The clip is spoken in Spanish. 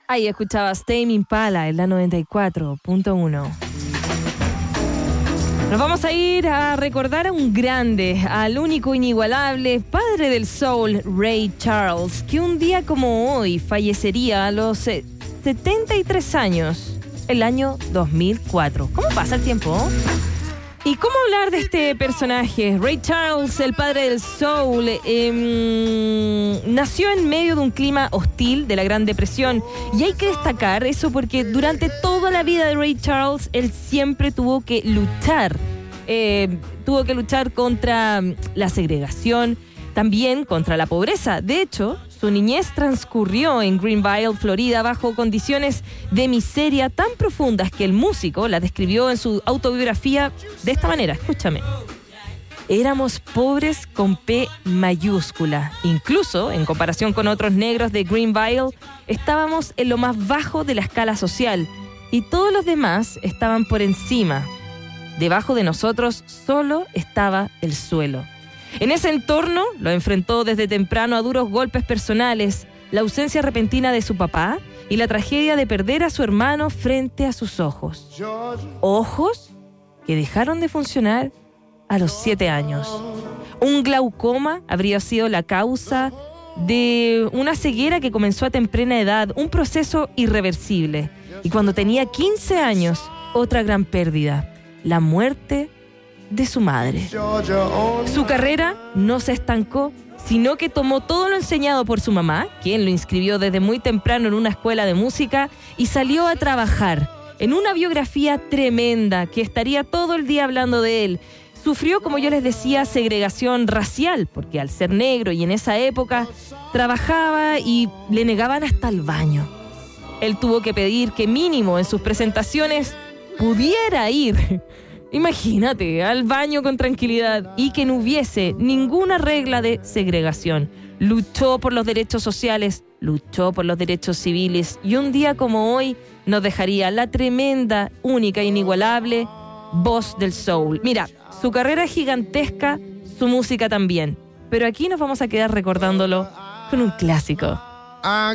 Ahí escuchabas Tame Impala en la 94.1. Nos vamos a ir a recordar a un grande, al único inigualable, padre del soul, Ray Charles, que un día como hoy fallecería a los 73 años, el año 2004. ¿Cómo pasa el tiempo? ¿Y cómo hablar de este personaje? Ray Charles, el padre del soul, nació en medio de un clima hostil de la Gran Depresión. Y hay que destacar eso porque durante toda la vida de Ray Charles, él siempre tuvo que luchar. Tuvo que luchar contra la segregación, también contra la pobreza. De hecho, su niñez transcurrió en Greenville, Florida, bajo condiciones de miseria tan profundas que el músico la describió en su autobiografía de esta manera. Escúchame. Éramos pobres con P mayúscula. Incluso, en comparación con otros negros de Greenville, estábamos en lo más bajo de la escala social y todos los demás estaban por encima. Debajo de nosotros solo estaba el suelo. En ese entorno lo enfrentó desde temprano a duros golpes personales, la ausencia repentina de su papá y la tragedia de perder a su hermano frente a sus ojos. Ojos que dejaron de funcionar a los 7 años. Un glaucoma habría sido la causa de una ceguera que comenzó a temprana edad, un proceso irreversible. Y cuando tenía 15 años, otra gran pérdida, la muerte de su madre. Su carrera no se estancó, sino que tomó todo lo enseñado por su mamá, quien lo inscribió desde muy temprano en una escuela de música, y salió a trabajar en una biografía tremenda que estaría todo el día hablando de él. Sufrió, como yo les decía, segregación racial, porque al ser negro y en esa época trabajaba y le negaban hasta el baño. Él tuvo que pedir que mínimo en sus presentaciones pudiera ir, imagínate, al baño con tranquilidad y que no hubiese ninguna regla de segregación. Luchó por los derechos sociales, luchó por los derechos civiles y un día como hoy nos dejaría la tremenda, única e inigualable voz del soul. Mira, su carrera es gigantesca, su música también, pero aquí nos vamos a quedar recordándolo con un clásico. I